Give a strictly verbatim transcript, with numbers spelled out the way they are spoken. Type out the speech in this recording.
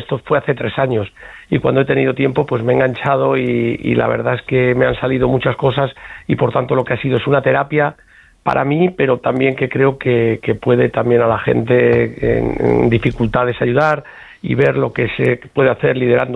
esto fue hace tres años y cuando he tenido tiempo pues me he enganchado y, y la verdad es que me han salido muchas cosas y por tanto lo que ha sido es una terapia para mí, pero también que creo que, que puede también a la gente en, en dificultades ayudar y ver lo que se puede hacer liderando